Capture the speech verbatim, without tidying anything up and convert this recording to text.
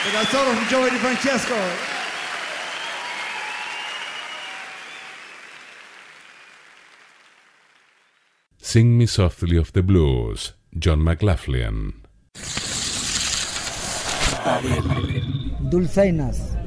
And that's all from Joey DeFrancesco. Sing Me Softly of the Blues, John McLaughlin. Dulzainas.